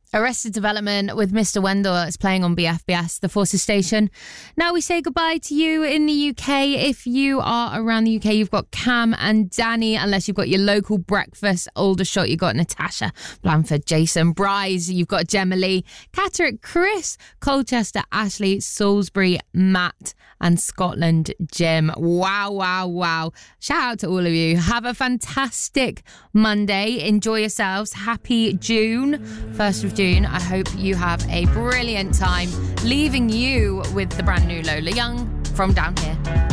Arrested Development with Mr. Wendell is playing on BFBS, the Forces station. Now we say goodbye to you in the UK. If you are around the UK, you've got Cam and Danny, unless you've got your local breakfast. Aldershot, you've got Natasha, Blandford, Jason, Bryce, you've got Gemma Lee, Catterick, Chris, Colchester, Ashley, Salisbury, Matt, and Scotland, Jim. Wow. Shout out to all of you. Have a fantastic Monday. Enjoy yourselves. Happy June, 1st of June. I hope you have a brilliant time. Leaving you with the brand new Lola Young from Down Here.